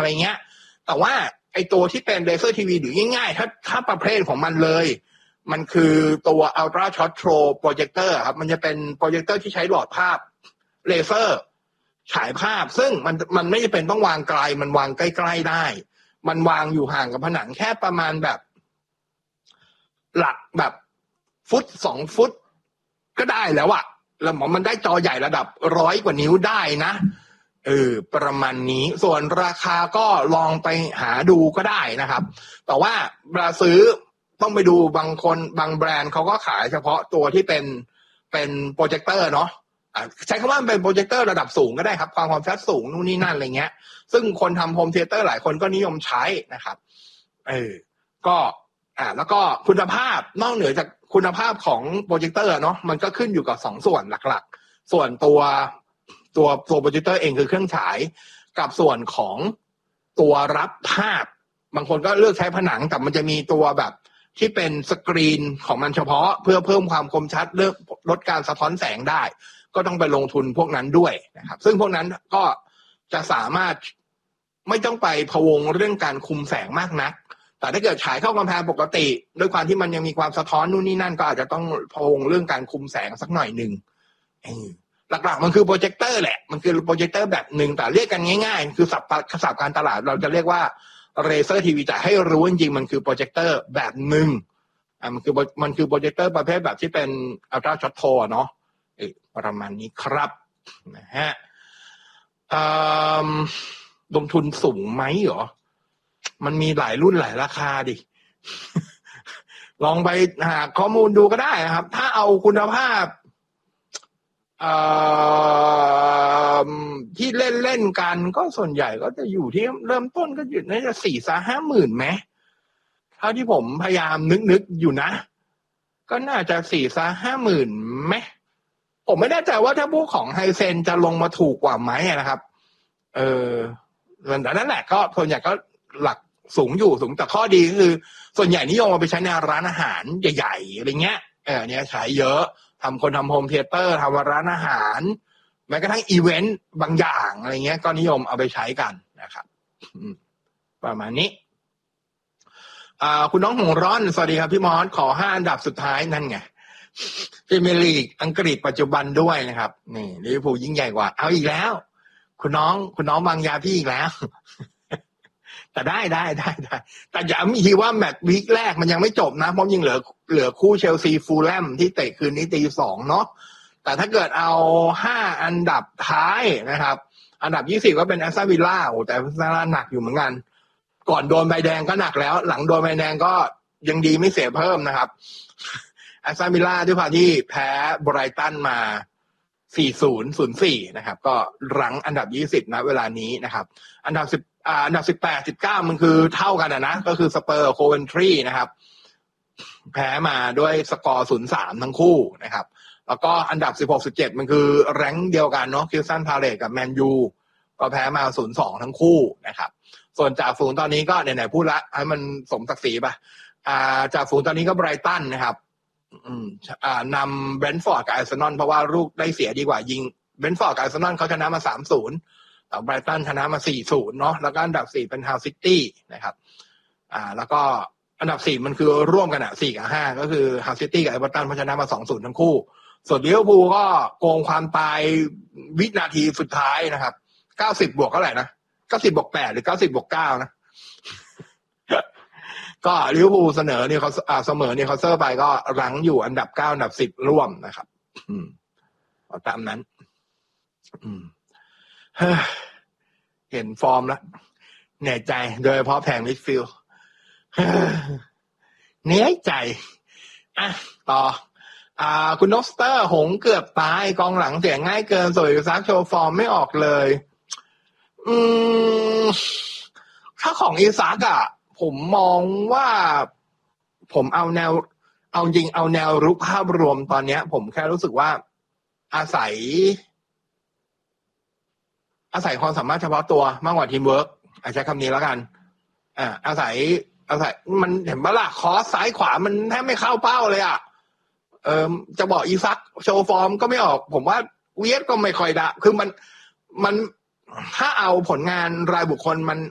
อะไรเงี้ยแต่ว่าไอตัวที่เป็นเลเซอร์ทีวีหรือง่ายๆถ้าประเภทของมันเลยมันคือตัว Ultra Short Throw Projector ครับมันจะเป็นโปรเจคเตอร์ที่ใช้หลอดภาพเลเซอร์ฉายภาพซึ่งมันไม่จำเป็นต้องวางไกลมันวางใกล้ๆได้มันวางอยู่ห่างกับผนังแค่ประมาณแบบหลักแบบฟุต2 ฟุตก็ได้แล้วอะแล้วมันได้จอใหญ่ระดับ100 กว่านิ้วได้นะประมาณนี้ส่วนราคาก็ลองไปหาดูก็ได้นะครับแต่ว่าเวลาซื้อต้องไปดูบางคนบางแบรนด์เขาก็ขายเฉพาะตัวที่เป็นโปรเจคเตอร์เนาะใช้คำว่าเป็นโปรเจคเตอร์ระดับสูงก็ได้ครับความชัดสูงนู่นนี่นั่นอะไรเงี้ยซึ่งคนทำโฮมเทเตอร์หลายคนก็นิยมใช้นะครับก็แล้วก็คุณภาพนอกเหนือจากคุณภาพของโปรเจคเตอร์เนาะมันก็ขึ้นอยู่กับ2 ส่วนหลักๆส่วนตัวโปรเจคเตอร์เองคือเครื่องฉายกับส่วนของตัวรับภาพบางคนก็เลือกใช้ผนังแต่มันจะมีตัวแบบที่เป็นสกรีนของมันเฉพาะเพื่อเพิ่มความคมชัดลดการสะท้อนแสงได้ก็ต้องไปลงทุนพวกนั้นด้วยนะครับซึ่งพวกนั้นก็จะสามารถไม่ต้องไปพะวงเรื่องการคุมแสงมากนักแต่ถ้าเกิดฉายเข้ากำแพงปกติด้วยความที่มันยังมีความสะท้อนนู่นนี่นั่นก็อาจจะต้องพะวงเรื่องการคุมแสงสักหน่อยนึงหลักๆมันคือโปรเจคเตอร์แหละมันคือโปรเจคเตอร์แบบนึงแต่เรียกกันง่ายๆคือศัพท์การตลาดเราจะเรียกว่าเลเซอร์ทีวีแต่ให้รู้จริงๆมันคือโปรเจคเตอร์แบบนึงมันคือโปรเจคเตอร์ประเภทแบบที่เป็นอัลตราช็อตโทเนาะประมาณนี้ครับนะฮะลงทุนสูงไหมเหรอมันมีหลายรุ่นหลายราคาดิ ลองไปหาข้อมูลดูก็ได้นะครับถ้าเอาคุณภาพที่เล่นกันก็ส่วนใหญ่ก็จะอยู่ที่เริ่มต้นก็อยู่น่าจะ4-5 หมื่นไหมเท่าที่ผมพยายามนึกอยู่นะก็น่าจะ4-5 หมื่นไหมผมไม่แน่ใจว่าถ้าพวกของไฮเซนจะลงมาถูกกว่าไหมนะครับแต่นั่นแหละก็ส่วนใหญ่ก็หลักสูงแต่ข้อดีก็คือส่วนใหญ่นิยมเอาไปใช้ในร้านอาหารใหญ่ๆอะไรเงี้ยเนี่ยใช้เยอะทำโฮมเทเตอร์ทำร้านอาหารแม้กระทั่งอีเวนต์บางอย่างอะไรเงี้ยก็นิยมเอาไปใช้กันนะครับประมาณนี้คุณน้องหงร้อนสวัสดีครับพี่มอสขอ5 อันดับสุดท้ายนั่นไงพรีเมียร์ลีกอังกฤษปัจจุบันด้วยนะครับนี่ลิเวอร์พูลยิ่งใหญ่กว่าเอาอีกแล้วคุณน้องวางยาพี่อีกแล้ว แต่ได้แต่ย้ำอีกทีว่าแมตช์วีคแรกมันยังไม่จบนะเพราะยังเหลือคู่เชลซีฟูลแลมที่เตะคืนนี้ 2:00 เนาะแต่ถ้าเกิดเอา5 อันดับท้ายนะครับอันดับ20ก็เป็นแอสตันวิลล่าแต่แอสตันวิลล่าหนักอยู่เหมือนกันก่อนโดนใบแดงก็หนักแล้วหลังโดนใบแดงก็ยังดีไม่เสียเพิ่มนะครับแอสตันวิลล่าด้วยความที่แพ้ไบรตันมา40-04นะครับก็รั้งอันดับ20นะเวลานี้นะครับอันดับ18 19มันคือเท่ากันนะก็คือสเปอร์โคเวนทรีนะครับแพ้มาด้วยสกอร์ 0-3 ทั้งคู่นะครับแล้วก็อันดับ16 17มันคือแรงค์เดียวกันเนาะคริสตัลพาเลซกับแมนยูก็แพ้มา 0-2 ทั้งคู่นะครับส่วนจ่าฝูงตอนนี้ก็ไหนๆพูดละให้มันสมศักดิ์ศรีป่ะจ่าฝูงตอนนี้ก็ไบรตันนะครับนำเบรนท์ฟอร์ดกับอาร์เซนอลเพราะว่าลูกได้เสียดีกว่ายิงเบรนท์ฟอร์ดกับอาร์เซนอลเขาชนะมา 3-0 แต่ไบรตันชนะมา 4-0 เนาะแล้วก็อันดับ4เป็นฮาวซิตี้นะครับแล้วก็อันดับ4มันคือร่วมกัน4 กับ 5ก็คือฮาวซิตี้กับเอเวอร์ตันเพราะชนะมา 2-0 ทั้งคู่ส่วนลิเวอร์พูลก็โกงความตายวินาทีสุดท้ายนะครับ90 บวกเท่าไหร่นะ90 บวก 8หรือ90 บวก 9นะก็ลิเวอร์พูลเสมอนิวคาสเซิลไปก็รั้งอยู่อันดับ9อันดับ10ร่วมนะครับตามนั้นเห็นฟอร์มแล้วเหนื่อยใจโดยเฉพาะแผงมิดฟิลด์เหนื่อยใจต่อคุณนอสเตอร์หงเกือบตายกองหลังเสียง่ายเกินสวยซักโชว์ฟอร์มไม่ออกเลยถ้าของอีซักผมมองว่าผมเอาแนวรุกภาพรวมตอนนี้ผมแค่รู้สึกว่าอาศัยความสามารถเฉพาะตัวมากกว่าทีมเวิร์กใช้คำนี้แล้วกันอาศัยมันเห็นปะล่ะคอสซ้ายขวามันแทบไม่เข้าเป้าเลยจะบอกอีซักโชว์ฟอร์มก็ไม่ออกผมว่าเวียดก็ไม่ค่อยได้คือมันถ้าเอาผลงานรายบุคคลมัน